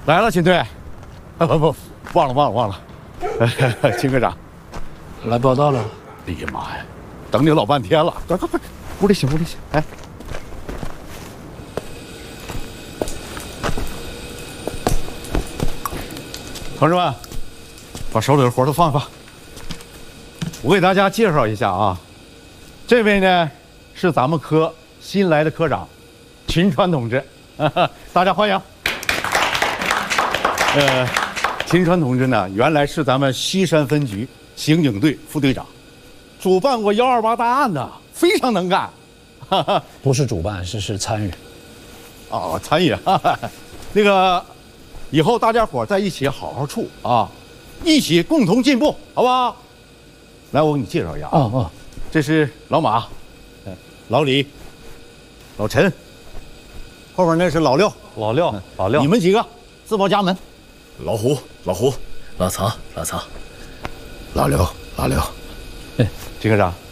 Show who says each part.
Speaker 1: 来了，秦队。啊不，忘了。秦科长，
Speaker 2: 来报道了。
Speaker 1: 哎呀妈呀，等你老半天了，快，屋里请。哎，同志们，把手里的活都放一放。我给大家介绍一下啊，这位呢是咱们科新来的科长秦川同志，大家欢迎。秦川同志呢，原来是咱们西山分局刑警队副队长，主办过128大案的，非常能干。
Speaker 2: 不是主办，是参与。
Speaker 1: 哦，参与。那个，以后大家伙在一起好好处啊，一起共同进步，好不好？来，我给你介绍一下啊。这是老马，老李，老陈，后边那是老六，
Speaker 3: 老六，
Speaker 1: 你们几个自报家门。
Speaker 4: 老胡，
Speaker 2: 老曹，
Speaker 4: 老刘。
Speaker 1: 秦科长，